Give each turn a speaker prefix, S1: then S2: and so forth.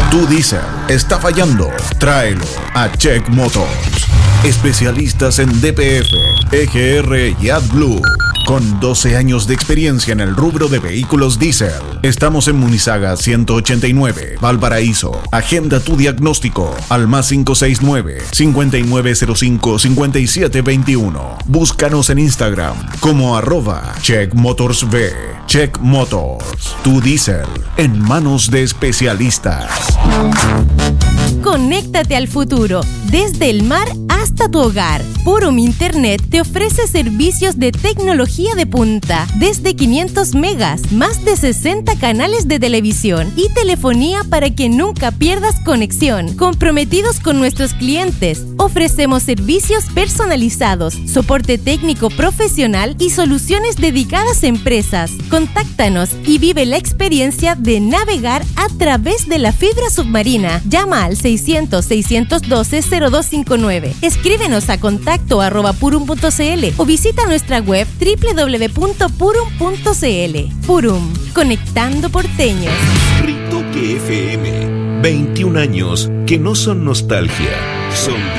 S1: Tu diésel está fallando. Tráelo a Check Motors. Especialistas en DPF, EGR y AdBlue. Con 12 años de experiencia en el rubro de vehículos diésel. Estamos en Munizaga 189, Valparaíso. Agenda tu diagnóstico al +569-5905-5721. Búscanos en Instagram como @CheckMotorsB. Check Motors. Tu diésel en manos de especialistas.
S2: Conéctate al futuro, desde el mar hasta tu hogar. Purum Internet te ofrece servicios de tecnología de punta, desde 500 megas, más de 60 canales de televisión y telefonía para que nunca pierdas conexión. Comprometidos con nuestros clientes, ofrecemos servicios personalizados, soporte técnico profesional y soluciones dedicadas a empresas. Contáctanos y vive la experiencia de navegar a través de la fibra submarina. Llama al 600-612-0259. Escríbenos a contacto@purum.cl o visita nuestra web www.purum.cl. Purum, conectando porteños.
S3: Ritoque FM, 21 años que no son nostalgia, son